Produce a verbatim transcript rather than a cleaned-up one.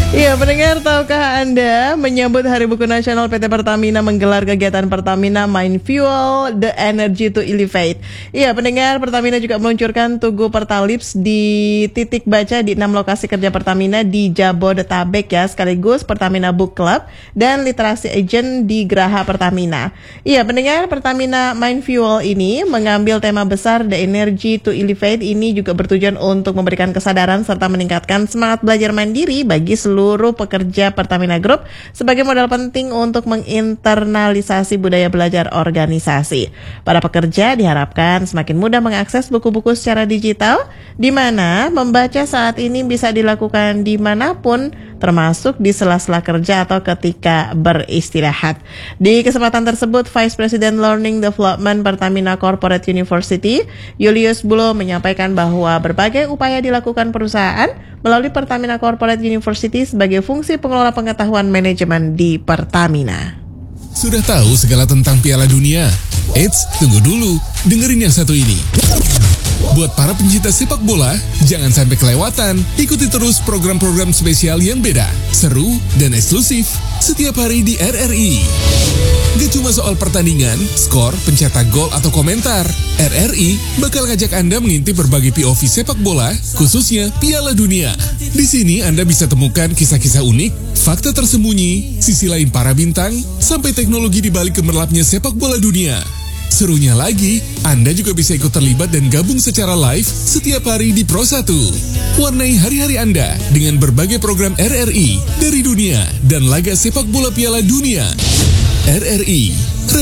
Iya, pendengar, tahukah Anda menyambut Hari Buku Nasional P T Pertamina menggelar kegiatan Pertamina Mind Fuel The Energy to Elevate. Iya, pendengar, Pertamina juga meluncurkan Tugu Pertalips di titik baca di enam lokasi kerja Pertamina di Jabodetabek ya, sekaligus Pertamina Book Club dan Literasi Agent di Geraha Pertamina. Iya, pendengar, Pertamina Mind Fuel ini mengambil tema besar The Energy to Elevate. Ini juga bertujuan untuk memberikan kesadaran serta meningkatkan semangat belajar mandiri bagi seluruh seluruh pekerja Pertamina Group sebagai modal penting untuk menginternalisasi budaya belajar organisasi. Para pekerja diharapkan semakin mudah mengakses buku-buku secara digital, di mana membaca saat ini bisa dilakukan dimanapun, termasuk di sela-sela kerja atau ketika beristirahat. Di kesempatan tersebut, Vice President Learning Development Pertamina Corporate University, Julius Bulo, menyampaikan bahwa berbagai upaya dilakukan perusahaan melalui Pertamina Corporate University sebagai fungsi pengelola pengetahuan manajemen di Pertamina. Sudah tahu segala tentang Piala Dunia? Eits, tunggu dulu, dengerin yang satu ini. Buat para pencinta sepak bola, jangan sampai kelewatan. Ikuti terus program-program spesial yang beda, seru, dan eksklusif setiap hari di R R I. Gak cuma soal pertandingan, skor, pencetak gol, atau komentar. R R I bakal ngajak Anda mengintip berbagai P O V sepak bola, khususnya Piala Dunia. Di sini Anda bisa temukan kisah-kisah unik, fakta tersembunyi, sisi lain para bintang, sampai teknologi di balik gemerlapnya sepak bola dunia. Serunya lagi, Anda juga bisa ikut terlibat dan gabung secara live setiap hari di Pro satu. Warnai hari-hari Anda dengan berbagai program R R I dari dunia dan laga sepak bola Piala Dunia. R R I